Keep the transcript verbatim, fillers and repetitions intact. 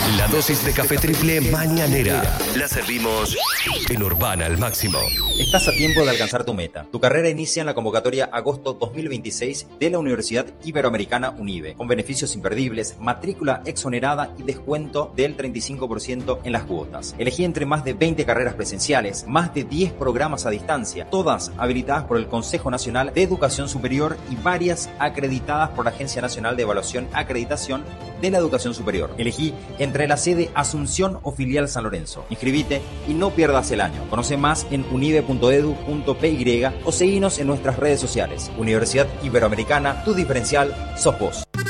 La dosis de café triple mañanera. La servimos en Urbana al máximo. Estás a tiempo de alcanzar tu meta. Tu carrera inicia en la convocatoria agosto dos mil veintiséis de la Universidad Iberoamericana UNIBE, con beneficios imperdibles, matrícula exonerada y descuento del treinta y cinco por ciento en las cuotas. Elegí entre más de veinte carreras presenciales, más de diez programas a distancia, todas habilitadas por el Consejo Nacional de Educación Superior y varias acreditadas por la Agencia Nacional de Evaluación Acreditación de la Educación Superior. Elegí entre la sede Asunción o filial San Lorenzo. Inscribite y no pierdas el año. Conoce más en unibe punto edu punto py o seguinos en nuestras redes sociales. Universidad Iberoamericana, tu diferencial sos vos.